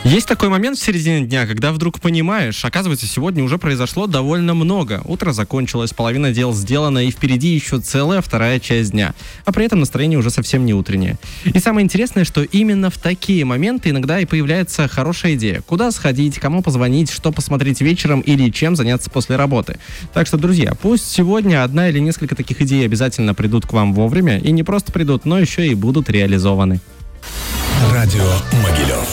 Есть такой момент в середине дня, когда вдруг понимаешь, оказывается, сегодня уже произошло довольно много. Утро закончилось, половина дел сделана, и впереди еще целая вторая часть дня. А при этом настроение уже совсем не утреннее. И самое интересное, что именно в такие моменты иногда и появляется хорошая идея. Куда сходить, кому позвонить, что посмотреть вечером или чем заняться после работы. Так что, друзья, пусть сегодня одна или несколько таких идей обязательно придут к вам вовремя, и не просто придут, но еще и будут реализованы. Радио Могилев.